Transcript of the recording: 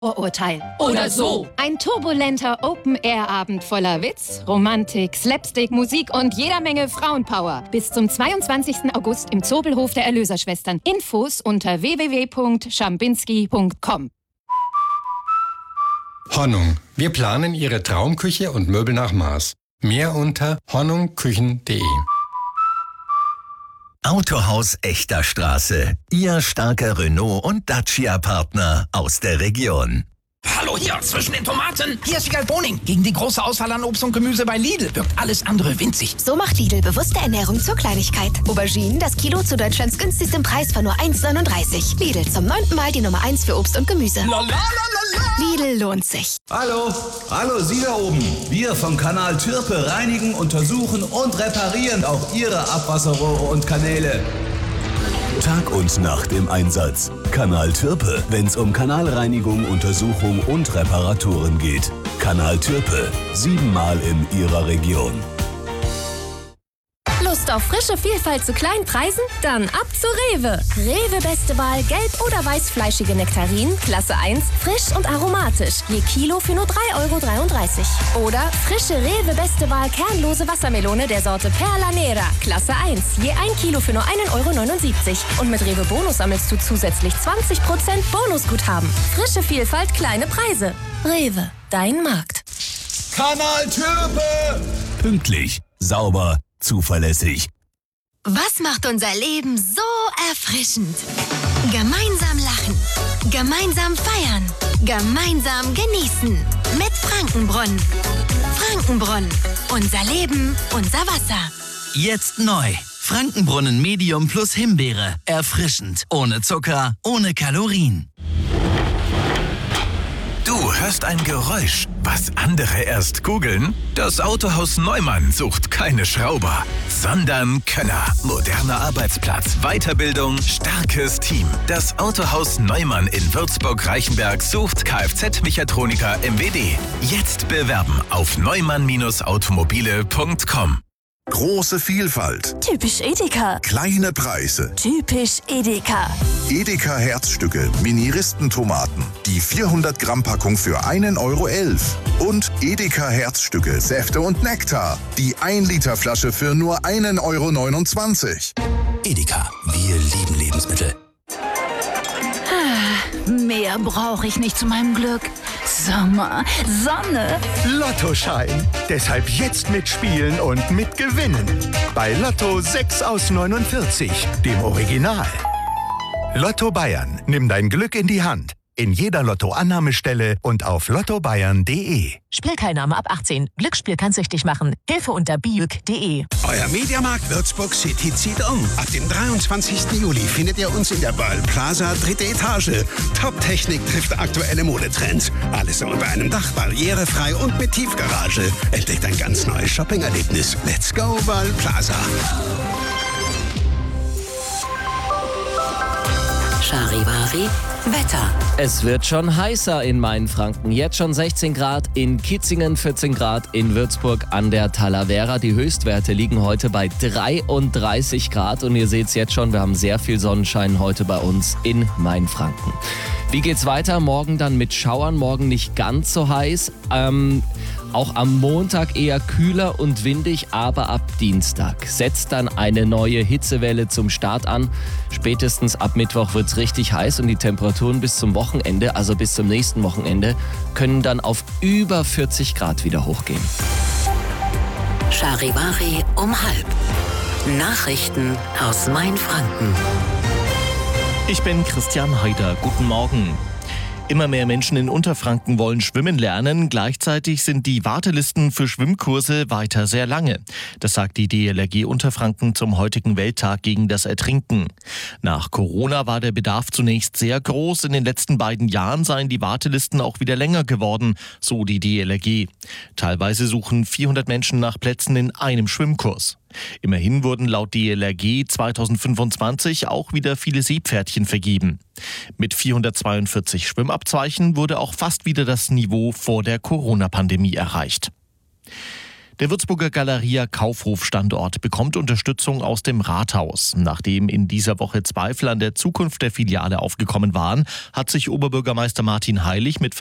Vorurteil. Oder so. Ein turbulenter Open-Air-Abend voller Witz, Romantik, Slapstick, Musik und jeder Menge Frauenpower. Bis zum 22. August im Zobelhof der Erlöserschwestern. Infos unter www.schambinski.com. Hornung. Wir planen Ihre Traumküche und Möbel nach Maß. Mehr unter hornungküchen.de. Autohaus Echter Straße. Ihr starker Renault- und Dacia-Partner aus der Region. Hallo hier, zwischen den Tomaten. Hier ist Wiegald Boning. Gegen die große Auswahl an Obst und Gemüse bei Lidl wirkt alles andere winzig. So macht Lidl bewusste Ernährung zur Kleinigkeit. Auberginen, das Kilo zu Deutschlands günstigsten Preis von nur 1,39. Lidl, zum 9. Mal die Nummer 1 für Obst und Gemüse. Lidl lohnt sich. Hallo, Sie da oben. Wir vom Kanal Türpe reinigen, untersuchen und reparieren auch Ihre Abwasserrohre und Kanäle. Tag und Nacht im Einsatz. Kanal Türpe, wenn's um Kanalreinigung, Untersuchung und Reparaturen geht. Kanal Türpe, 7-mal in Ihrer Region. Lust auf frische Vielfalt zu kleinen Preisen? Dann ab zu Rewe. Rewe beste Wahl gelb- oder weißfleischige Nektarinen, Klasse 1, frisch und aromatisch. Je Kilo für nur 3,33 €. Oder frische Rewe beste Wahl kernlose Wassermelone der Sorte Perla Nera, Klasse 1. Je 1 Kilo für nur 1,79 €. Und mit Rewe Bonus sammelst du zusätzlich 20% Bonusguthaben. Frische Vielfalt, kleine Preise. Rewe, dein Markt. Kanal Türpe! Pünktlich, sauber, zuverlässig. Was macht unser Leben so erfrischend? Gemeinsam lachen, gemeinsam feiern, gemeinsam genießen. Mit Frankenbrunnen. Frankenbrunnen. Unser Leben, unser Wasser. Jetzt neu. Frankenbrunnen Medium plus Himbeere. Erfrischend. Ohne Zucker, ohne Kalorien. Du hörst ein Geräusch, was andere erst googeln? Das Autohaus Neumann sucht keine Schrauber, sondern Könner. Moderner Arbeitsplatz, Weiterbildung, starkes Team. Das Autohaus Neumann in Würzburg-Reichenberg sucht Kfz-Mechatroniker MWD. Jetzt bewerben auf neumann-automobile.com. Große Vielfalt. Typisch Edeka. Kleine Preise. Typisch Edeka. Edeka Herzstücke, Mini-Ristentomaten. Die 400 Gramm Packung für 1,11 €. Und Edeka Herzstücke, Säfte und Nektar. Die 1 Liter Flasche für nur 1,29 €. Edeka, wir lieben Lebensmittel. Mehr brauche ich nicht zu meinem Glück. Sommer, Sonne. Lottoschein. Deshalb jetzt mitspielen und mitgewinnen. Bei Lotto 6 aus 49, dem Original. Lotto Bayern. Nimm dein Glück in die Hand. In jeder Lotto-Annahmestelle und auf lottobayern.de. Spielteilnahme ab 18. Glücksspiel kann süchtig machen. Hilfe unter biüg.de. Euer Mediamarkt Würzburg City zieht um. Ab dem 23. Juli findet ihr uns in der Böll Plaza, 3. Etage. Top-Technik trifft aktuelle Modetrends. Alles unter einem Dach, barrierefrei und mit Tiefgarage. Entdeckt ein ganz neues Shopping-Erlebnis. Let's go, Böll Plaza. Charivari Wetter. Es wird schon heißer in Mainfranken. Jetzt schon 16 Grad, in Kitzingen 14 Grad, in Würzburg an der Talavera. Die Höchstwerte liegen heute bei 33 Grad. Und ihr seht es jetzt schon, wir haben sehr viel Sonnenschein heute bei uns in Mainfranken. Wie geht's weiter? Morgen dann mit Schauern, morgen nicht ganz so heiß. Auch am Montag eher kühler und windig, aber ab Dienstag setzt dann eine neue Hitzewelle zum Start an. Spätestens ab Mittwoch wird's richtig heiß und die Temperaturen bis zum Wochenende, also bis zum nächsten Wochenende, können dann auf über 40 Grad wieder hochgehen. Charivari um 12:30. Nachrichten aus Mainfranken. Ich bin Christian Haider. Guten Morgen. Immer mehr Menschen in Unterfranken wollen schwimmen lernen. Gleichzeitig sind die Wartelisten für Schwimmkurse weiter sehr lange. Das sagt die DLRG Unterfranken zum heutigen Welttag gegen das Ertrinken. Nach Corona war der Bedarf zunächst sehr groß. In den letzten beiden Jahren seien die Wartelisten auch wieder länger geworden, so die DLRG. Teilweise suchen 400 Menschen nach Plätzen in einem Schwimmkurs. Immerhin wurden laut DLRG 2025 auch wieder viele Seepferdchen vergeben. Mit 442 Schwimmabzeichen 2020 wurde auch fast wieder das Niveau vor der Corona-Pandemie erreicht. Der Würzburger Galeria Kaufhof-Standort bekommt Unterstützung aus dem Rathaus. Nachdem in dieser Woche Zweifel an der Zukunft der Filiale aufgekommen waren, hat sich Oberbürgermeister Martin Heilig mit